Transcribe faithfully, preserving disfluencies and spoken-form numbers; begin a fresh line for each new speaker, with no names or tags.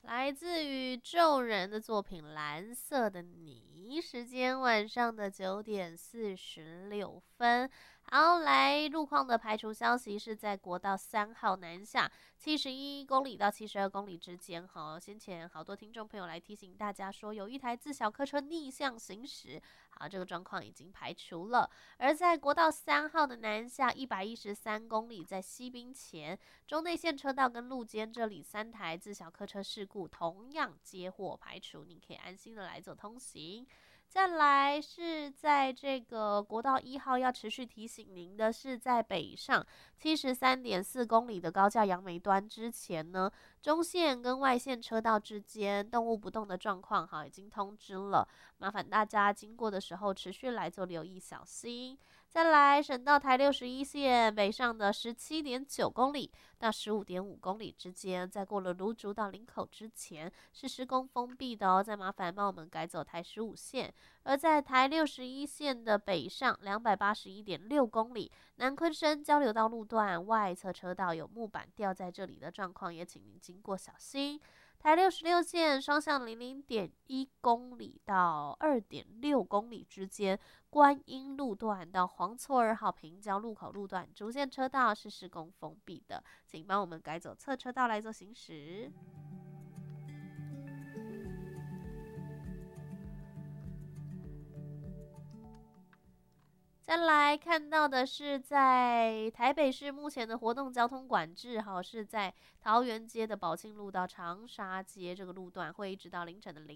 来自于众人的作品《蓝色的你》，时间晚上的九点四十六分。好，来路况的排除消息是在国道三号南下七十一公里到七十二公里之间。好，先前好多听众朋友来提醒大家说，有一台自小客车逆向行驶。好，这个状况已经排除了。而在国道三号的南下一百一十三公里，在西滨前中内线车道跟路肩这里三台自小客车事故同样接获排除，你可以安心的来走通行。再来是在这个国道一号要持续提醒您的是，在北上七十三点四公里的高架杨梅端之前呢，中线跟外线车道之间动物不动的状况，哈，已经通知了，麻烦大家经过的时候持续来做留意，小心。再来，省道台六十一线北上的十七点九公里到十五点五公里之间，在过了芦竹到林口之前是施工封闭的哦，再麻烦帮我们改走台十五线。而在台六十一线的北上两百八十一点六公里，南昆生交流道路段外侧车道有木板掉在这里的状况，也请您经过小心。台六十六线双向零零点一公里到二点六公里之间，观音路段到黄厝二号平交路口路段主线车道是施工封闭的，请帮我们改走侧车道来做行驶。再来看到的是，在台北市目前的活动交通管制，哈，是在桃园街的宝庆路到长沙街这个路段，会一直到凌晨的零。